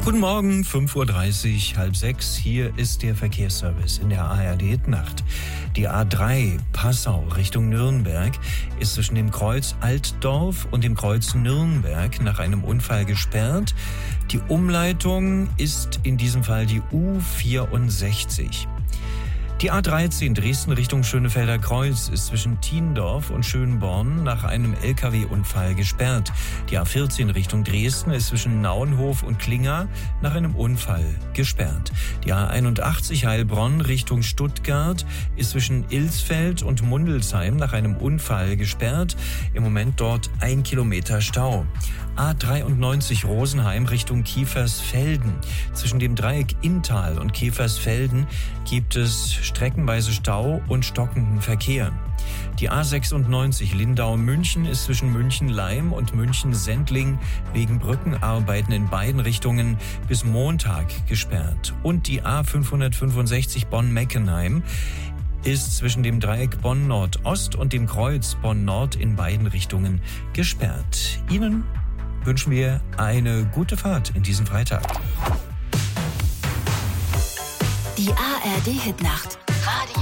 Guten Morgen, 5:30 Uhr, halb sechs. Hier ist der Verkehrsservice in der ARD-Hit-Nacht. Die A3 Passau Richtung Nürnberg ist zwischen dem Kreuz Altdorf und dem Kreuz Nürnberg nach einem Unfall gesperrt. Die Umleitung ist in diesem Fall die U64. Die A13 Dresden Richtung Schönefelder Kreuz ist zwischen Thiendorf und Schönborn nach einem LKW-Unfall gesperrt. Die A14 Richtung Dresden ist zwischen Nauenhof und Klinga nach einem Unfall gesperrt. Die A81 Heilbronn Richtung Stuttgart ist zwischen Ilsfeld und Mundelsheim nach einem Unfall gesperrt. Im Moment dort 1 Kilometer Stau. A93 Rosenheim Richtung Kiefersfelden. Zwischen dem Dreieck Inntal und Kiefersfelden gibt es streckenweise Stau und stockenden Verkehr. Die A96 Lindau-München ist zwischen München-Leim und München-Sendling wegen Brückenarbeiten in beiden Richtungen bis Montag gesperrt. Und die A565 Bonn-Meckenheim ist zwischen dem Dreieck Bonn-Nordost und dem Kreuz Bonn-Nord in beiden Richtungen gesperrt. Ihnen wünschen wir eine gute Fahrt in diesem Freitag. Die ARD-Hit-Nacht. Radio